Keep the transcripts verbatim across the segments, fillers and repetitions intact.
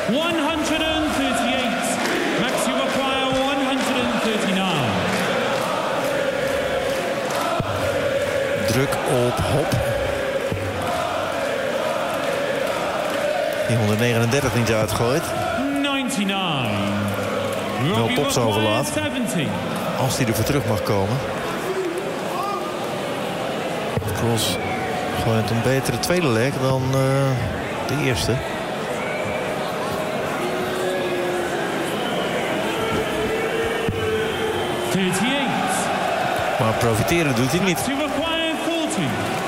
one thirty-eight. Max, you acquire one thirty-nine. Druk op Hop. Die honderdnegenendertig niet uitgooit. ninety-nine. Wel Tops overlaat. seventy. Als hij er voor terug mag komen. Cross gooit een betere tweede leg dan uh, de eerste. thirty-eight. Maar profiteren doet hij niet. To acquire forty.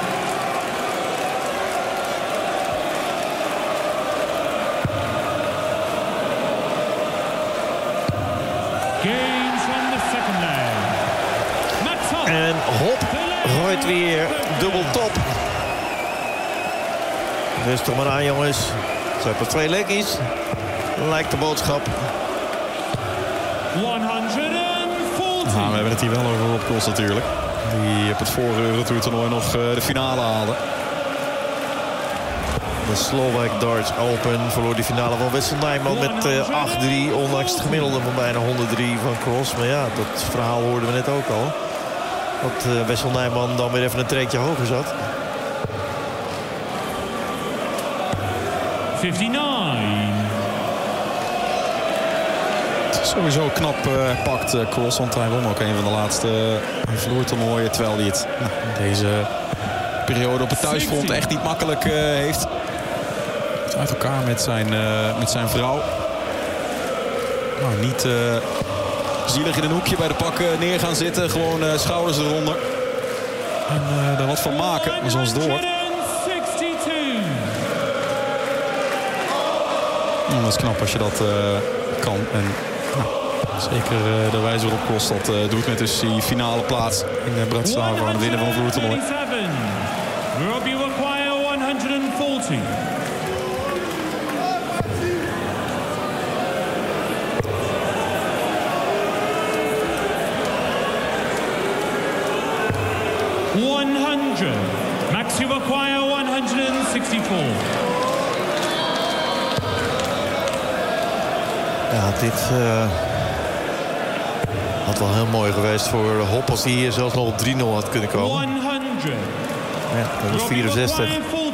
Gains from the second leg. Max Hop. En Hop gooit weer dubbel top. Rustig maar aan, jongens. Ze hebben twee leggies. Lijkt de boodschap. honderdveertig. Nou, we hebben het hier wel over Rob Cross natuurlijk. Die op het vorige Eurotour-toernooi nog uh, de finale haalde. De Slovak Darts Open verloor die finale van Wessel Nijman met uh, acht drie. Ondanks het gemiddelde van bijna honderddrie van Cross. Maar ja, dat verhaal hoorden we net ook al. Dat uh, Wessel Nijman dan weer even een treetje hoger zat. fifty-nine. Sowieso knap uh, pakt uh, Cross, want hij won ook een van de laatste uh, vloertoernooien. Terwijl hij het nou, deze periode op het thuisfront echt niet makkelijk uh, heeft. Uit elkaar met zijn, uh, met zijn vrouw. Nou, niet uh, zielig in een hoekje bij de pakken neer gaan zitten. Gewoon uh, schouders eronder. En uh, er wat van maken, maar zoals het hoort. Nou, dat is knap als je dat uh, kan. En nou, zeker uh, de wijze waarop Cross dat uh, doet met dus die finale plaats in uh, Bratislava aan het winnen van een vloertoernooi. Rob, you acquire one forty. one hundred. Max, you acquire one sixty-four. Ja, dit uh, had wel heel mooi geweest voor Hop als hij hier zelfs nog op drie nul had kunnen komen. honderd. Ja, dat is vierenzestig.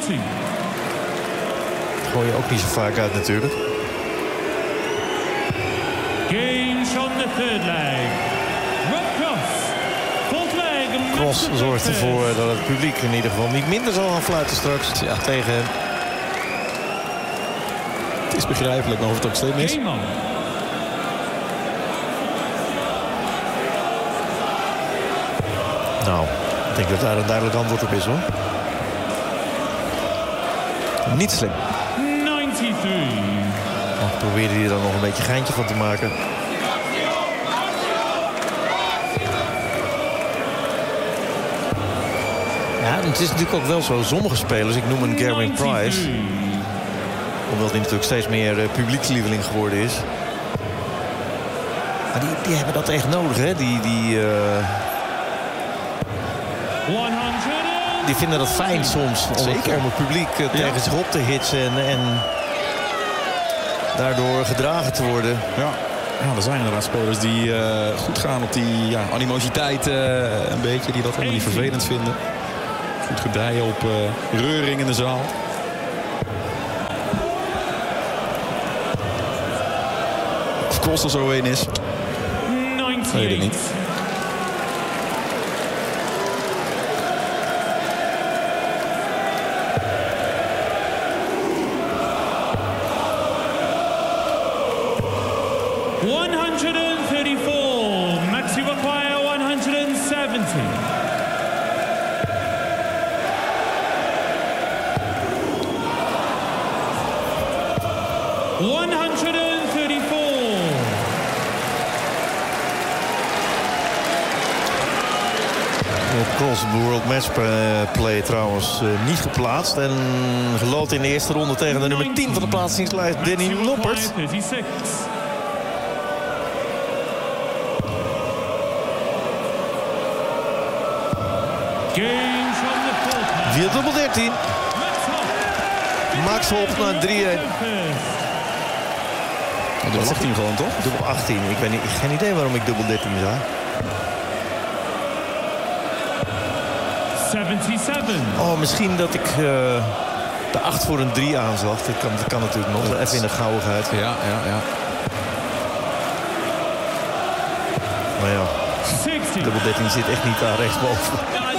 Dat gooi je ook niet zo vaak uit natuurlijk. Gains on the third leg. Rob Cross. Fourth leg. Cross zorgt ervoor dat het publiek in ieder geval niet minder zal gaan fluiten straks ja, tegen hem. Het is begrijpelijk, maar of het ook slim is. Nou, ik denk dat daar een duidelijk antwoord op is, hoor. Niet slim. negenennegentig. Maar probeerde hij er dan nog een beetje geintje van te maken. Ja, het is natuurlijk ook wel zo. Sommige spelers, ik noem een Gerwin Price, omdat hij natuurlijk steeds meer uh, publiekslieveling geworden is. Maar die, die hebben dat echt nodig, hè? Die, die, uh... die vinden dat fijn soms om, het, om het publiek uh, tegen ja. zich op te hitsen en, en daardoor gedragen te worden. Ja. Ja, er zijn inderdaad spelers die uh, goed gaan op die ja, animositeit uh, een beetje. Die dat helemaal niet vervelend vinden. Goed gedijen op uh, reuring in de zaal. Of Cross er zo een is. Weet ik niet. one thirty-four. Max, you acquire one seventy. one thirty-four. Cross World Matchplay trouwens uh, niet geplaatst. En geloot in de eerste ronde tegen de nummer tien van de plaatsingslijst, Danny Noppert. vier dubbel dertien. Max Hop naar drie een. Oh, dubbel achttien gewoon, toch? Dubbel achttien. Ik weet niet, geen idee waarom ik dubbel dertien zag. zevenenzeventig. Oh, misschien dat ik uh, de acht voor een drie aanzag. Dat kan, dat kan natuurlijk nog. Even in de gauwigheid. Ja, ja, ja. Maar ja, dubbel dertien zit echt niet daar rechtsboven.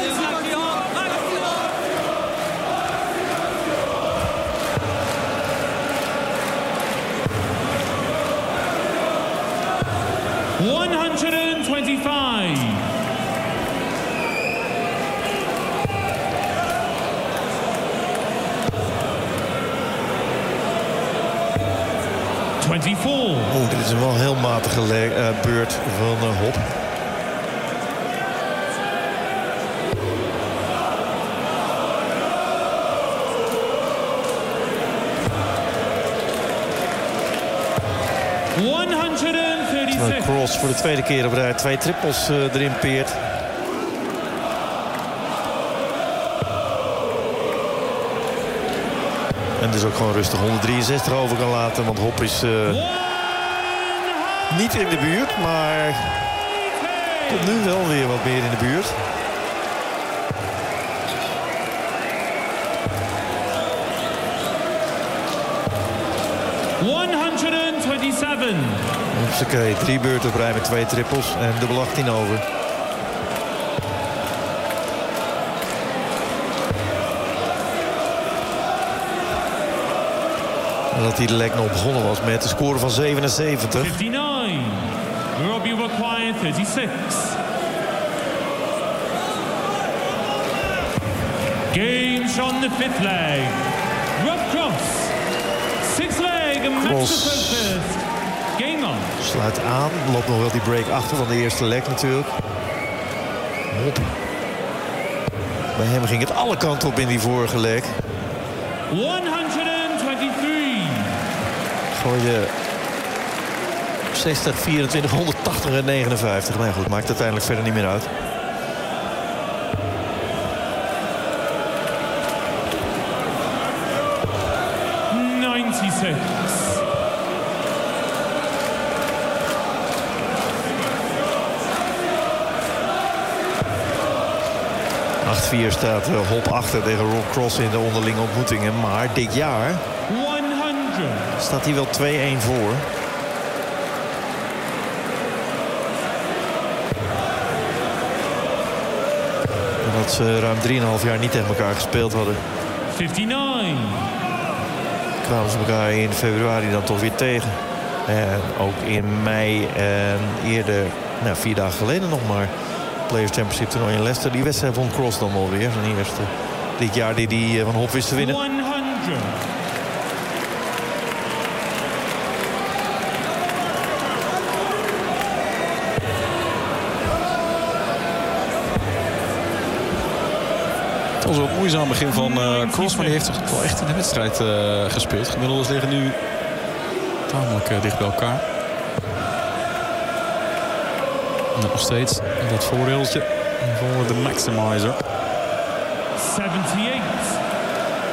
honderdvijfentwintig. vierentwintig. Oeh, dit is een wel heel matige uh, beurt van uh, Hop. honderddertig-zes. Cross voor de tweede keer op rij twee trippels uh, erin peert. En dus ook gewoon rustig honderddrieënzestig over kan laten. Want Hop is uh, niet in de buurt. Maar komt nu wel weer wat meer in de buurt. honderdzevenentwintig. Oké, drie beurten op rij met twee trippels. En dubbel achttien over. En dat hij de lek nog begonnen was met de score van zevenenzeventig. vijfennegentig. Robbie required thirty-six. Games on the fifth leg. Rob Cross. Sixth leg and Max first. Game on. Sluit aan. Loopt nog wel die break achter van de eerste leg natuurlijk. Hop. Bij hem ging het alle kanten op in die vorige leg. honderdtwenty-drie. Gooide zestig, vierentwintig, honderdtachtig en negenenvijftig. Nee, goed, maakt uiteindelijk verder niet meer uit. negenenzestig. acht vier staat uh, Hop achter tegen Rob Cross in de onderlinge ontmoetingen. Maar dit jaar honderd. Staat hij wel twee-een voor. Dat ze ruim drieënhalf jaar niet tegen elkaar gespeeld hadden. vijfennegentig. Kwamen ze elkaar in februari dan toch weer tegen. En ook in mei en eerder, nou vier dagen geleden nog maar. Players Championship toernooi in Leicester. Die wedstrijd vond Cross dan wel weer. Zijn eerste dit jaar die hij van Hop wist te winnen. honderd. Het was wel een moeizaam begin van uh, Cross, maar die heeft toch wel echt in de wedstrijd uh, gespeeld. Gemiddeld liggen nu tamelijk uh, dicht bij elkaar. En nog steeds dat voordeeltje voor de Maximizer. zevenenzeventig.